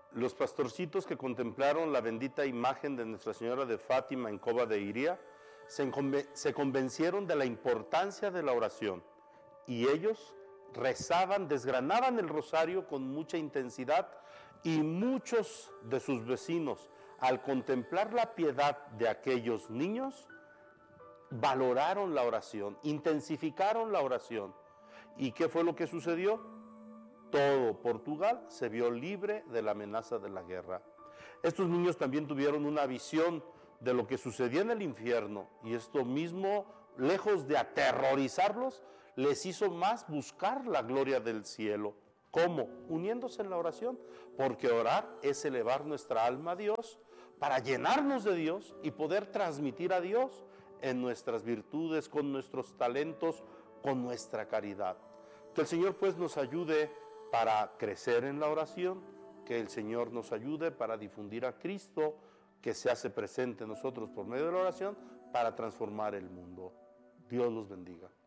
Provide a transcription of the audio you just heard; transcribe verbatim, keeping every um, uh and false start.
Los pastorcitos que contemplaron la bendita imagen de Nuestra Señora de Fátima en Cova de Iría se, se convencieron de la importancia de la oración y ellos rezaban, desgranaban el rosario con mucha intensidad y muchos de sus vecinos, al contemplar la piedad de aquellos niños, valoraron la oración, intensificaron la oración. ¿Y qué fue lo que sucedió? Todo Portugal se vio libre de la amenaza de la guerra. Estos niños también tuvieron una visión de lo que sucedía en el infierno y esto mismo, lejos de aterrorizarlos, les hizo más buscar la gloria del cielo. ¿Cómo? Uniéndose en la oración, porque orar es elevar nuestra alma a Dios para llenarnos de Dios y poder transmitir a Dios en nuestras virtudes, con nuestros talentos, con nuestra caridad. Que el Señor pues nos ayude para crecer en la oración, que el Señor nos ayude para difundir a Cristo, que se hace presente en nosotros por medio de la oración, para transformar el mundo. Dios los bendiga.